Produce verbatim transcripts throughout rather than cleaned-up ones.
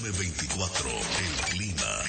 Informe veinticuatro, el clima.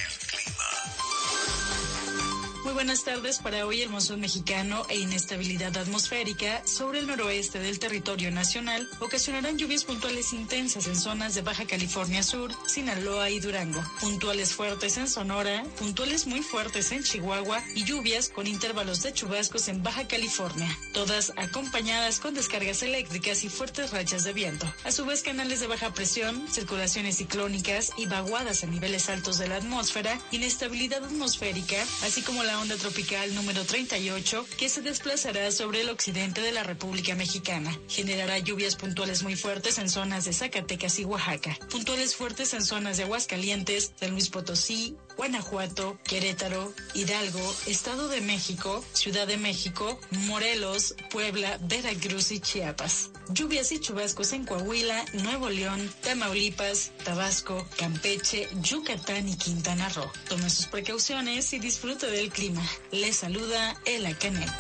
Muy buenas tardes. Para hoy el monzón mexicano e inestabilidad atmosférica sobre el noroeste del territorio nacional ocasionarán lluvias puntuales intensas en zonas de Baja California Sur, Sinaloa y Durango, puntuales fuertes en Sonora, puntuales muy fuertes en Chihuahua y lluvias con intervalos de chubascos en Baja California, todas acompañadas con descargas eléctricas y fuertes rachas de viento. A su vez, canales de baja presión, circulaciones ciclónicas y vaguadas a niveles altos de la atmósfera, inestabilidad atmosférica, así como la onda tropical número treinta y ocho, que se desplazará sobre el occidente de la República Mexicana. Generará lluvias puntuales muy fuertes en zonas de Zacatecas y Oaxaca, puntuales fuertes en zonas de Aguascalientes, San Luis Potosí, Guanajuato, Querétaro, Hidalgo, Estado de México, Ciudad de México, Morelos, Puebla, Veracruz y Chiapas. Lluvias y chubascos en Coahuila, Nuevo León, Tamaulipas, Tabasco, Campeche, Yucatán y Quintana Roo. Tome sus precauciones y disfrute del clima. Les saluda Ela Canet.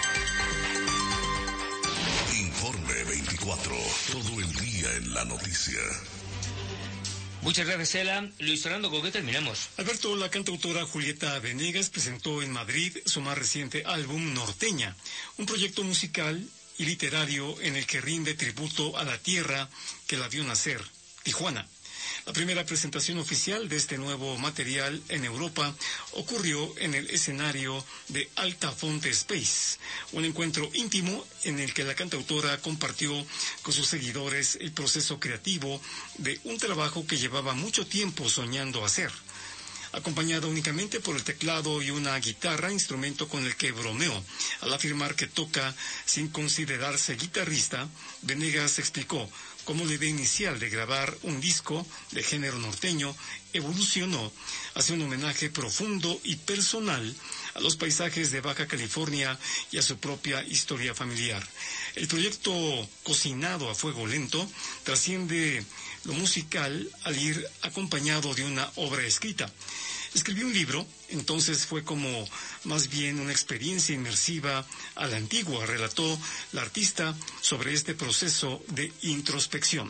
Informe veinticuatro, todo el día en la noticia. Muchas gracias, Ela. Luis Fernando, ¿con qué terminamos? Alberto, la cantautora Julieta Venegas presentó en Madrid su más reciente álbum Norteña, un proyecto musical y literario en el que rinde tributo a la tierra que la vio nacer, Tijuana. La primera presentación oficial de este nuevo material en Europa ocurrió en el escenario de Altafonte Space, un encuentro íntimo en el que la cantautora compartió con sus seguidores el proceso creativo de un trabajo que llevaba mucho tiempo soñando hacer. Acompañada únicamente por el teclado y una guitarra, instrumento con el que bromeó. Al afirmar que toca sin considerarse guitarrista, Venegas explicó cómo la idea inicial de grabar un disco de género norteño evolucionó hacia un homenaje profundo y personal a los paisajes de Baja California y a su propia historia familiar. El proyecto, cocinado a fuego lento, trasciende lo musical al ir acompañado de una obra escrita. Escribió un libro, entonces fue como más bien una experiencia inmersiva a la antigua, relató la artista sobre este proceso de introspección.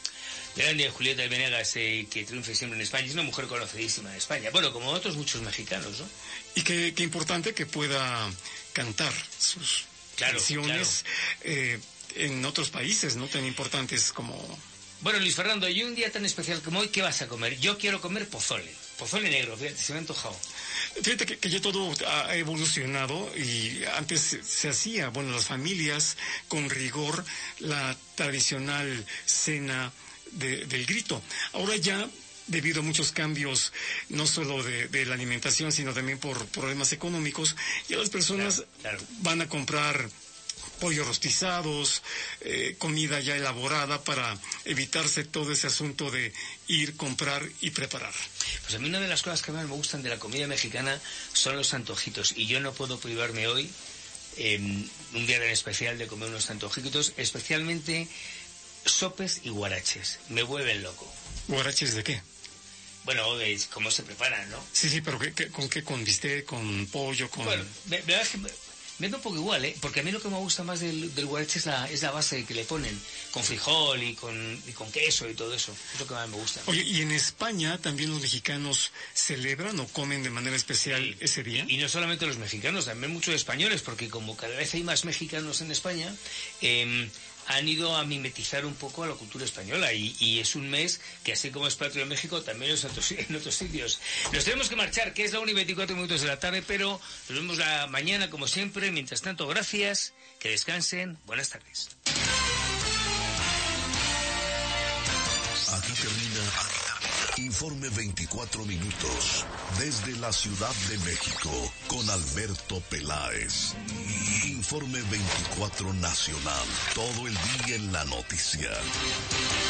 Grande Julieta Venegas, eh, que triunfa siempre en España, es una mujer conocidísima en España, bueno, como otros muchos mexicanos, ¿no? Y qué que importante que pueda cantar sus claro, canciones claro. Eh, en otros países, ¿no? Tan importantes como... Bueno, Luis Fernando, y un día tan especial como hoy, ¿qué vas a comer? Yo quiero comer pozole, pozole negro, fíjate, se me ha antojado. Fíjate que, que ya todo ha evolucionado y antes se, se hacía, bueno, las familias con rigor, la tradicional cena de, del grito. Ahora ya, debido a muchos cambios, no solo de, de la alimentación, sino también por problemas económicos, ya las personas claro, claro. van a comprar pollos rostizados, eh, comida ya elaborada para evitarse todo ese asunto de ir, comprar y preparar. Pues a mí una de las cosas que más me gustan de la comida mexicana son los antojitos, y yo no puedo privarme hoy, eh, un día tan especial, de comer unos antojitos, especialmente sopes y guaraches. Me vuelven loco. ¿Guaraches de qué? Bueno, de cómo se preparan, ¿no? Sí, sí, pero ¿qué, qué, ¿con qué? ¿Con bistec? ¿Con pollo? Con... Bueno, me, me, me da un poco igual, ¿eh? Porque a mí lo que me gusta más del, del guarache es la, es la base que le ponen, con frijol y con, y con queso y todo eso. Es lo que más me gusta. Oye, ¿y en España también los mexicanos celebran o comen de manera especial sí, ese día? Y, y no solamente los mexicanos, también muchos españoles, porque como cada vez hay más mexicanos en España, eh, han ido a mimetizar un poco a la cultura española, y, y es un mes que, así como es patrio en México, también es en otros, en otros sitios. Nos tenemos que marchar, que es la una y veinticuatro minutos de la tarde, pero nos vemos la mañana como siempre. Mientras tanto, gracias, que descansen, buenas tardes. Aquí termina Informe veinticuatro minutos desde la Ciudad de México con Alberto Peláez. Informe veinticuatro Nacional, todo el día en la noticia.